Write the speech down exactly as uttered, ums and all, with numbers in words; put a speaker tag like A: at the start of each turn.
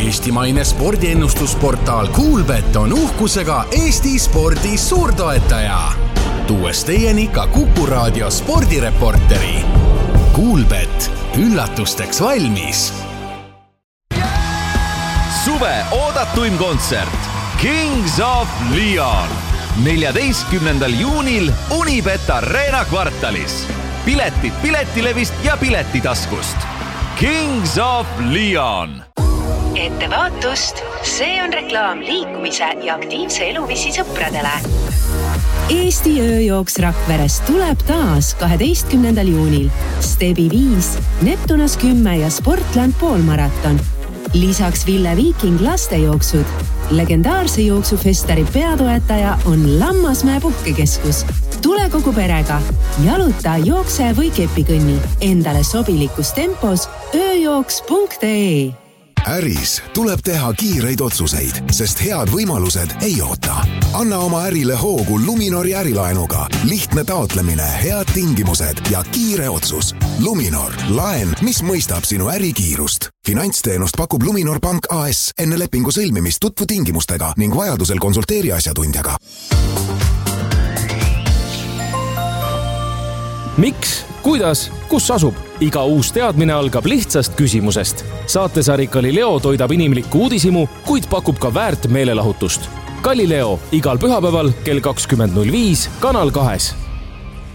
A: Eestimaine spordiennustusportaal Kuulbet on uhkusega Eesti spordi suurtoetaja. Tuues teieni ka Kuku Raadio spordireporteri. Kuulbet, üllatusteks valmis.
B: Suve oodatuim kontsert Kings of Leon neljateistkümnendal juunil Unibet Arena kvartalis. Piletid Piletilevist ja Piletitaskust. Kings of Leon.
C: Ettevaatust, see on reklaam liikumise ja aktiivse eluviisi sõpradele.
D: Eesti ööjooks Rakveres tuleb taas kaheteistkümnendal juunil. Stebi viis, Neptunas kümme ja Sportland poolmaraton. Lisaks Ville Viiking lastejooksud. Legendaarse jooksufestari peatoetaja on Lammasmäe puhkekeskus. Tule kogu perega. Jaluta, jookse või kepikõnni. Endale sobilikus tempos ööjooks punkt ee.
E: Äris tuleb teha kiireid otsuseid, sest head võimalused ei oota. Anna oma ärile hoogu Luminori ärilaenuga. Lihtne taotlemine, head tingimused ja kiire otsus. Luminor, laen, mis mõistab sinu ärikiirust. Finantsteenust pakub Luminor Pank A S. Enne lepingu sõlmimist tutvu tingimustega ning vajadusel konsulteeri asjatundjaga.
F: Miks? Kuidas? Kus asub? Iga uus teadmine algab lihtsast küsimusest. Saatesari Galileo toidab inimlikku uudisimu, kuid pakub ka väärt meelelahutust. Galileo igal pühapäeval kell kakskümmend null viis Kanal kahes.